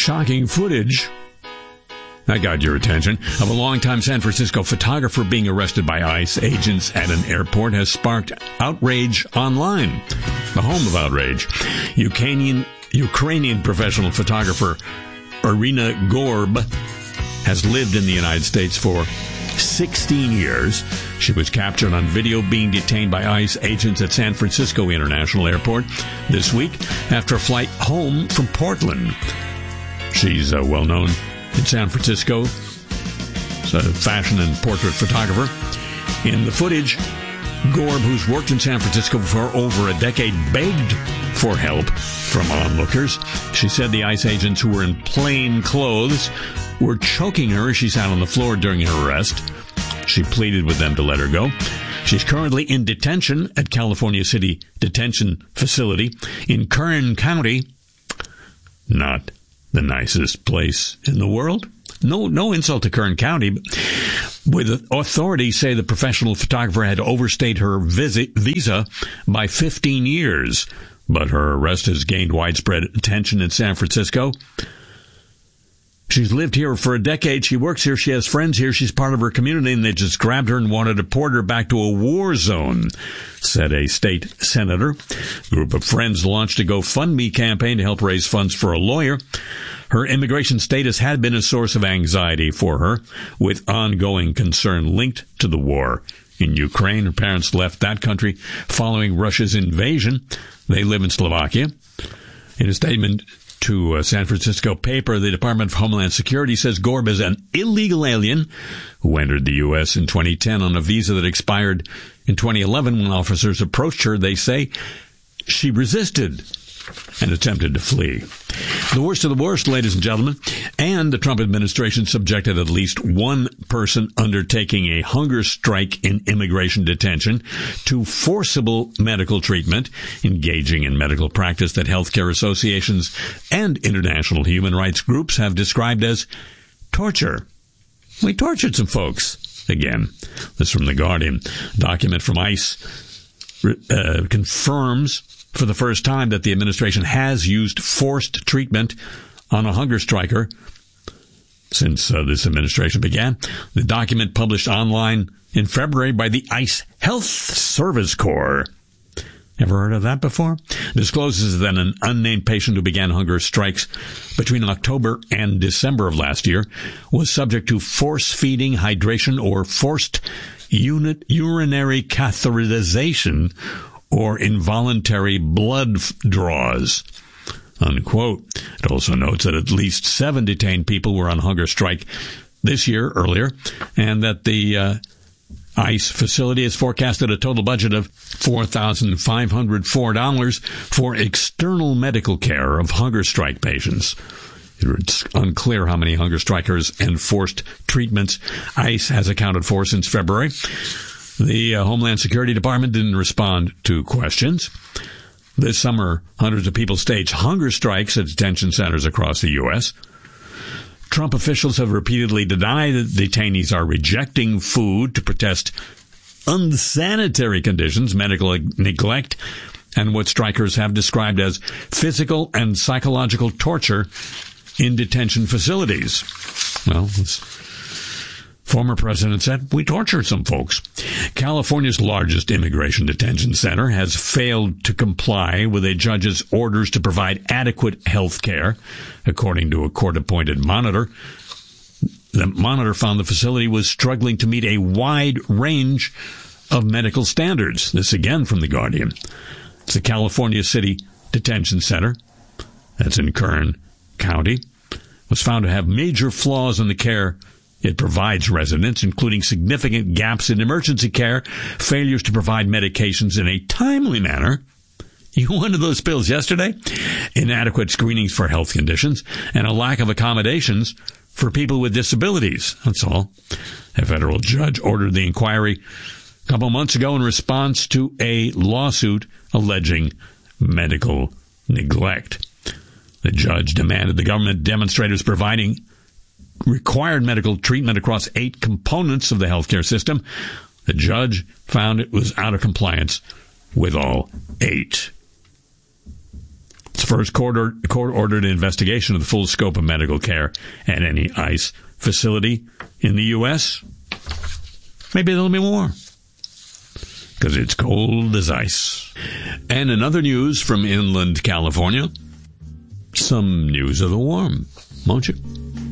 Shocking footage that got your attention of a longtime San Francisco photographer being arrested by ICE agents at an airport has sparked outrage online. The home of outrage. Ukrainian professional photographer Irina Gorb has lived in the United States for 16 years. She was captured on video being detained by ICE agents at San Francisco International Airport this week after a flight home from Portland. She's well known in San Francisco. She's a fashion and portrait photographer. In the footage, Gorb, who's worked in San Francisco for over a decade, begged for help from onlookers. She said the ICE agents, who were in plain clothes, were choking her as she sat on the floor during her arrest. She pleaded with them to let her go. She's currently in detention at California City Detention Facility in Kern County. Not the nicest place in the world. No insult to Kern County, with authorities say the professional photographer had overstayed her visa by 15 years, but her arrest has gained widespread attention in San Francisco. She's lived here for a decade. She works here. She has friends here. She's part of her community, and they just grabbed her and wanted to port her back to a war zone, said a state senator. A group of friends launched a GoFundMe campaign to help raise funds for a lawyer. Her immigration status had been a source of anxiety for her, with ongoing concern linked to the war in Ukraine. Her parents left that country following Russia's invasion. They live in Slovakia. In a statement to a San Francisco paper, the Department of Homeland Security says Gorb is an illegal alien who entered the U.S. in 2010 on a visa that expired in 2011. When officers approached her, they say she resisted and attempted to flee. The worst of the worst, ladies and gentlemen, and the Trump administration subjected at least one person undertaking a hunger strike in immigration detention to forcible medical treatment, engaging in medical practice that healthcare associations and international human rights groups have described as torture. We tortured some folks. Again, this from The Guardian. A document from ICE confirms for the first time that the administration has used forced treatment on a hunger striker since this administration began. The document, published online in February by the ICE Health Service Corps, ever heard of that before? Discloses that an unnamed patient who began hunger strikes between October and December of last year was subject to force feeding, hydration, or forced urinary catheterization or involuntary blood draws, unquote. It also notes that at least 7 detained people were on hunger strike this year earlier, and that the ICE facility has forecasted a total budget of $4,504 for external medical care of hunger strike patients. It's unclear how many hunger strikers and forced treatments ICE has accounted for since February. The Homeland Security Department didn't respond to questions. This summer, hundreds of people staged hunger strikes at detention centers across the U.S. Trump officials have repeatedly denied that detainees are rejecting food to protest unsanitary conditions, medical neglect, and what strikers have described as physical and psychological torture in detention facilities. Well, former president said, we torture some folks. California's largest immigration detention center has failed to comply with a judge's orders to provide adequate health care, according to a court-appointed monitor. The monitor found the facility was struggling to meet a wide range of medical standards. This again from The Guardian. It's the California City Detention Center, that's in Kern County, was found to have major flaws in the care it provides residents, including significant gaps in emergency care, failures to provide medications in a timely manner. You wanted those pills yesterday? Inadequate screenings for health conditions, and a lack of accommodations for people with disabilities. That's all. A federal judge ordered the inquiry a couple months ago in response to a lawsuit alleging medical neglect. The judge demanded the government demonstrators providing required medical treatment across 8 components of the healthcare system. The judge found it was out of compliance with all 8. It's the first court-ordered investigation of the full scope of medical care at any ICE facility in the U.S. Maybe there'll be more, because it's cold as ice. And in other news from inland California, some news of the warm, won't you?